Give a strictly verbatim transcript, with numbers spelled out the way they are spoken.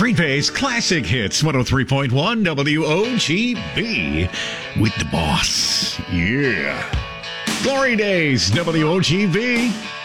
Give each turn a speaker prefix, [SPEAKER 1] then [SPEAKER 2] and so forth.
[SPEAKER 1] Green Bay's Classic Hits, one oh three point one W O G B with the boss. Yeah. Glory Days, W O G B.